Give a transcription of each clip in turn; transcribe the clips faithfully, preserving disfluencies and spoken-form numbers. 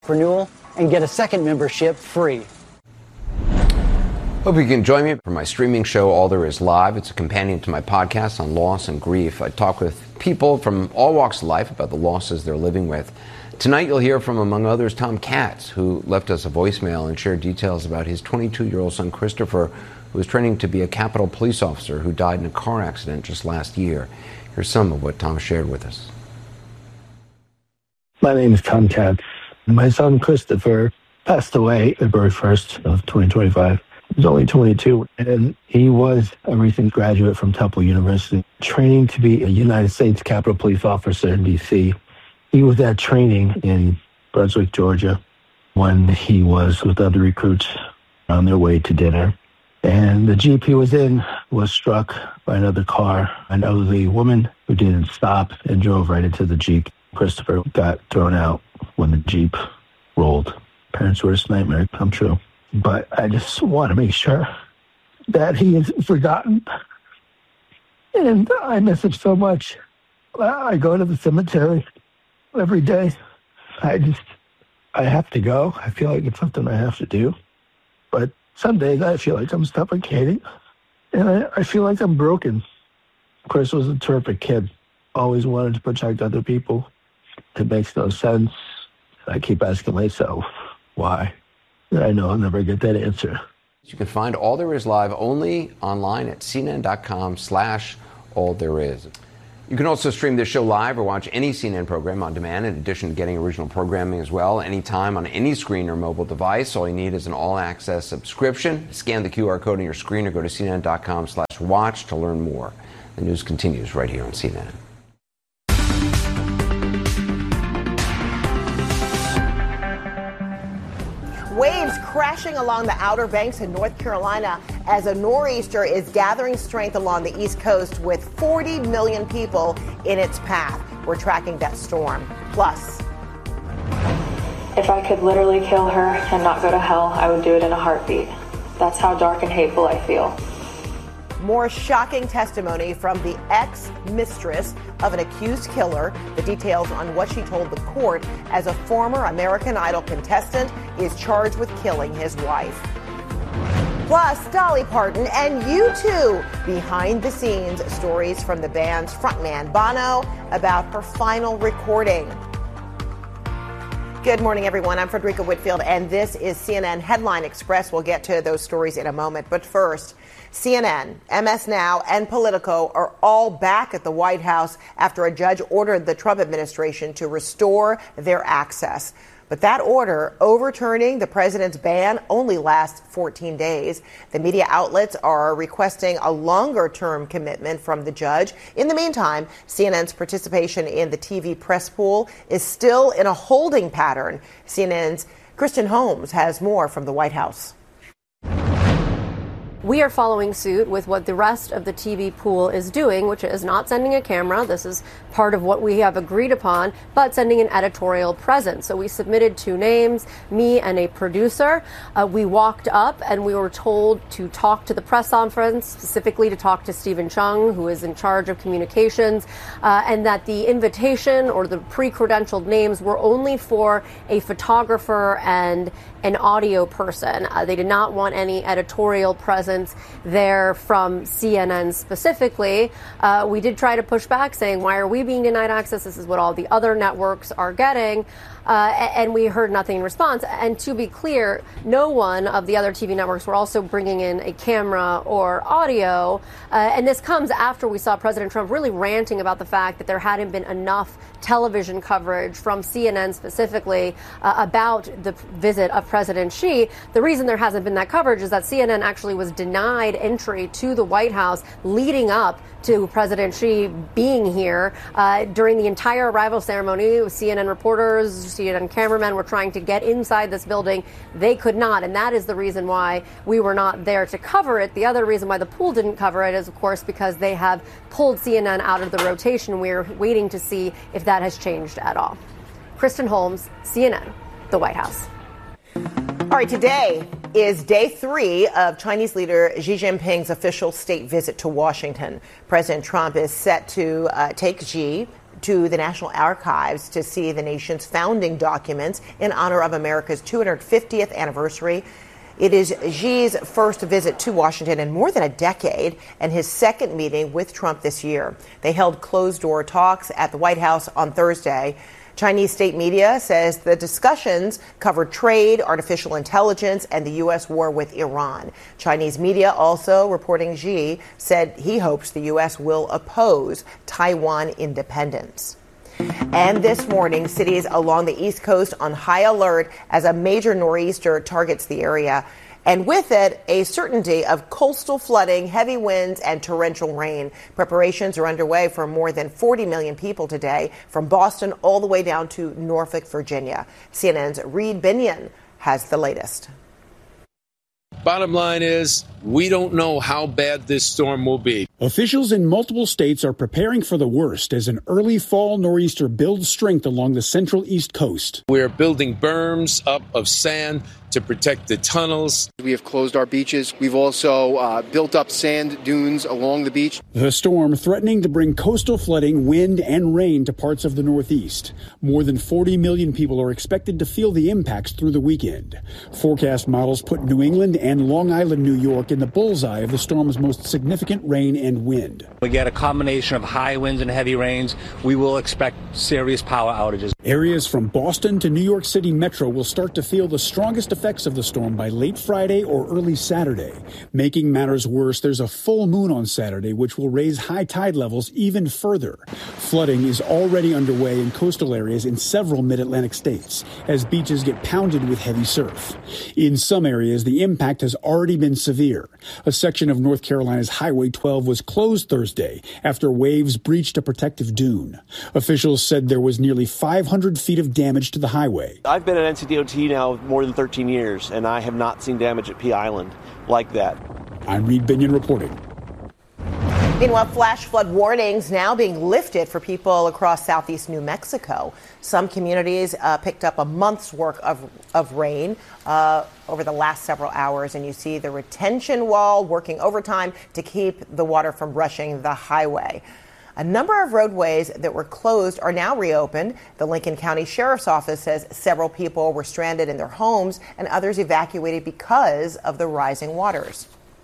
renewal and get a second membership free. Hope you can join me for my streaming show, All There Is Live. It's a companion to my podcast on loss and grief. I talk with people from all walks of life about the losses they're living with. Tonight you'll hear from, among others, Tom Katz, who left us a voicemail and shared details about his twenty-two-year-old son, Christopher, who was training to be a Capitol police officer who died in a car accident just last year. Here's some of what Tom shared with us. My name is Tom Katz. My son, Christopher, passed away February first of twenty twenty-five. He was only twenty-two, and he was a recent graduate from Temple University, training to be a United States Capitol Police Officer in D C He was at training in Brunswick, Georgia, when he was with other recruits on their way to dinner. And the Jeep he was in was struck by another car, an elderly woman who didn't stop and drove right into the Jeep. Christopher got thrown out when the Jeep rolled. Parents' worst nightmare come true. But I just want to make sure that he isn't forgotten. And I miss him so much. I go to the cemetery every day. I just, I have to go. I feel like it's something I have to do. But some days I feel like I'm suffocating. And I, I feel like I'm broken. Chris was a terrific kid. Always wanted to protect other people. It makes no sense. I keep asking myself, why? I know I'll never get that answer. You can find All There Is Live only online at C N N dot com slash all there is. You can also stream this show live or watch any C N N program on demand, in addition to getting original programming as well, anytime on any screen or mobile device. All you need is an all-access subscription. Scan the Q R code on your screen or go to C N N dot com slash watch to learn more. The news continues right here on C N N. Waves crashing along the Outer Banks in North Carolina as a nor'easter is gathering strength along the East Coast with forty million people in its path. We're tracking that storm. Plus, if I could literally kill her and not go to hell, I would do it in a heartbeat. That's how dark and hateful I feel. more shocking testimony from the ex-mistress of an accused killer. The details on what she told the court as a former American Idol contestant is charged with killing his wife. Plus, Dolly Parton and U two behind the scenes stories from the band's frontman Bono about her final recording. Good morning, everyone. I'm Frederica Whitfield, and this is C N N Headline Express. We'll get to those stories in a moment. But first, C N N, M S Now, and Politico are all back at the White House after a judge ordered the Trump administration to restore their access. But that order, overturning the president's ban, only lasts fourteen days. The media outlets are requesting a longer-term commitment from the judge. In the meantime, C N N's participation in the T V press pool is still in a holding pattern. C N N's Kristen Holmes has more from the White House. We are following suit with what the rest of the T V pool is doing, which is not sending a camera. This is part of what we have agreed upon, but sending an editorial presence. So we submitted two names, me and a producer. Uh, we walked up and we were told to talk to the press conference, specifically to talk to Stephen Chung, who is in charge of communications, uh, and that the invitation or the pre-credentialed names were only for a photographer and an audio person. Uh, they did not want any editorial presence there from C N N specifically. Uh, we did try to push back, saying, why are we being denied access? This is what all the other networks are getting. Uh, and we heard nothing in response. And to be clear, no one of the other T V networks were also bringing in a camera or audio. Uh, and this comes after we saw President Trump really ranting about the fact that there hadn't been enough television coverage from C N N specifically uh, about the visit of President Xi. The reason there hasn't been that coverage is that C N N actually was denied entry to the White House leading up to President Xi being here. Uh, during the entire arrival ceremony, C N N reporters, C N N cameramen were trying to get inside this building. They could not, and that is the reason why we were not there to cover it. The other reason why the pool didn't cover it is, of course, because they have pulled C N N out of the rotation. We're waiting to see if that has changed at all. Kristen Holmes, C N N, the White House. All right, today is day three of Chinese leader Xi Jinping's official state visit to Washington. President Trump is set to uh, take Xi to the National Archives to see the nation's founding documents in honor of America's two hundred fiftieth anniversary. It is Xi's first visit to Washington in more than a decade and his second meeting with Trump this year. They held closed-door talks at the White House on Thursday. Chinese state media says the discussions covered trade, artificial intelligence, and the U S war with Iran. Chinese media also reporting Xi said he hopes the U S will oppose Taiwan independence. And this morning, cities along the East Coast on high alert as a major nor'easter targets the area. And with it, a certainty of coastal flooding, heavy winds, and torrential rain. Preparations are underway for more than forty million people today, from Boston all the way down to Norfolk, Virginia. C N N's Reed Binion has the latest. Bottom line is, we don't know how bad this storm will be. Officials in multiple states are preparing for the worst as an early fall nor'easter builds strength along the central East Coast. We're building berms up of sand to protect the tunnels. We have closed our beaches. We've also uh, built up sand dunes along the beach. The storm threatening to bring coastal flooding, wind, and rain to parts of the Northeast. More than forty million people are expected to feel the impacts through the weekend. Forecast models put New England and Long Island, New York in the bullseye of the storm's most significant rain and wind. We get a combination of high winds and heavy rains. We will expect serious power outages. Areas from Boston to New York City Metro will start to feel the strongest effects of the storm by late Friday or early Saturday. Making matters worse, there's a full moon on Saturday, which will raise high tide levels even further. Flooding is already underway in coastal areas in several mid-Atlantic states as beaches get pounded with heavy surf. In some areas, the impact has already been severe. A section of North Carolina's Highway twelve was closed Thursday after waves breached a protective dune. Officials said there was nearly five hundred feet of damage to the highway. I've been at N C D O T now more than thirteen years, and I have not seen damage at Pea Island like that. I'm Reed Binion reporting. Meanwhile, flash flood warnings now being lifted for people across southeast New Mexico. Some communities uh, picked up a month's worth of, of rain uh, over the last several hours, and you see the retention wall working overtime to keep the water from rushing the highway. A number of roadways that were closed are now reopened. The Lincoln County Sheriff's Office says several people were stranded in their homes and others evacuated because of the rising waters.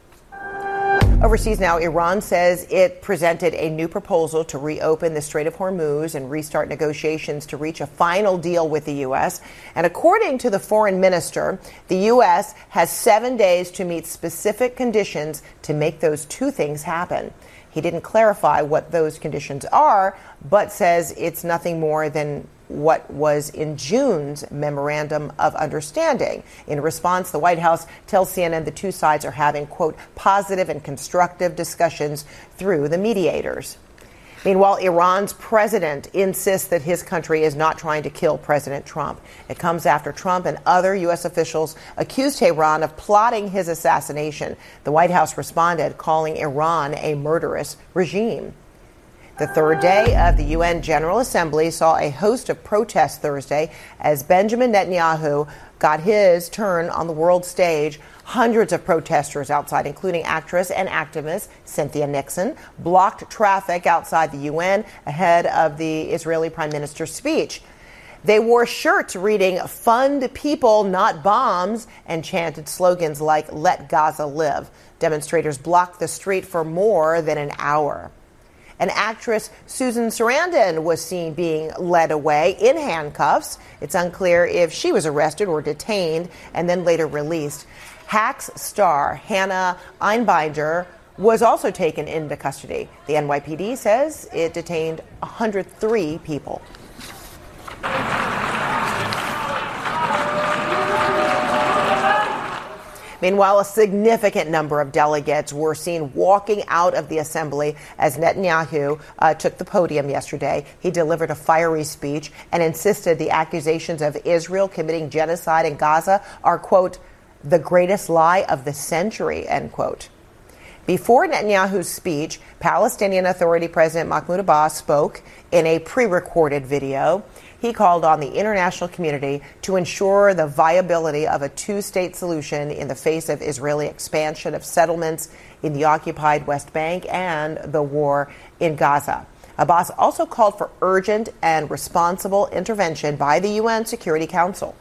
Overseas now, Iran says it presented a new proposal to reopen the Strait of Hormuz and restart negotiations to reach a final deal with the U S. And according to the foreign minister, the U S has seven days to meet specific conditions to make those two things happen. He didn't clarify what those conditions are, but says it's nothing more than what was in June's Memorandum of Understanding. In response, the White House tells C N N the two sides are having, quote, positive and constructive discussions through the mediators. Meanwhile, Iran's president insists that his country is not trying to kill President Trump. It comes after Trump and other U S officials accused Tehran of plotting his assassination. The White House responded, calling Iran a murderous regime. The third day of the U N General Assembly saw a host of protests Thursday as Benjamin Netanyahu got his turn on the world stage. Hundreds of protesters outside, including actress and activist Cynthia Nixon, blocked traffic outside the U N ahead of the Israeli Prime Minister's speech. They wore shirts reading "Fund people, not bombs," and chanted slogans like "Let Gaza live." Demonstrators blocked the street for more than an hour. And actress Susan Sarandon was seen being led away in handcuffs. It's unclear if she was arrested or detained and then later released. Hacks star Hannah Einbinder was also taken into custody. The N Y P D says it detained one hundred three people. Meanwhile, a significant number of delegates were seen walking out of the assembly as Netanyahu uh, took the podium yesterday. He delivered a fiery speech and insisted the accusations of Israel committing genocide in Gaza are, quote, the greatest lie of the century, end quote. Before Netanyahu's speech, Palestinian Authority President Mahmoud Abbas spoke in a pre-recorded video. He called on the international community to ensure the viability of a two-state solution in the face of Israeli expansion of settlements in the occupied West Bank and the war in Gaza. Abbas also called for urgent and responsible intervention by the U N Security Council.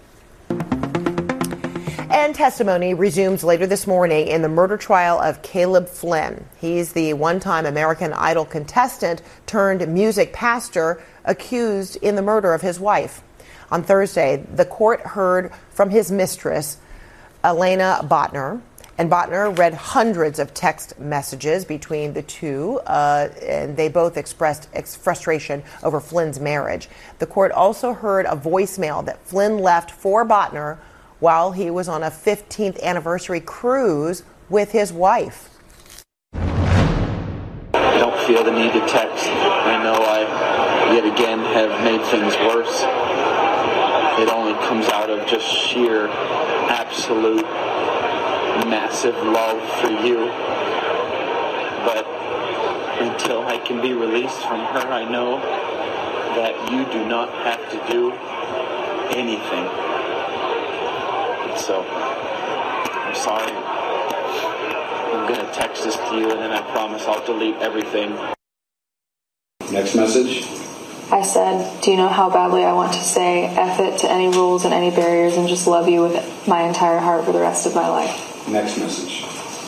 And testimony resumes later this morning in the murder trial of Caleb Flynn. He's the one-time American Idol contestant turned music pastor accused in the murder of his wife. On Thursday, the court heard from his mistress, Elena Botner, and Botner read hundreds of text messages between the two, uh, and they both expressed ex- frustration over Flynn's marriage. The court also heard a voicemail that Flynn left for Botner while he was on a fifteenth anniversary cruise with his wife. I don't feel the need to text. I know I, yet again, have made things worse. It only comes out of just sheer, absolute, massive love for you. But until I can be released from her, I know that you do not have to do anything. So, I'm sorry. I'm going to text this to you, and then I promise I'll delete everything. Next message. I said, do you know how badly I want to say F it to any rules and any barriers and just love you with my entire heart for the rest of my life? Next message.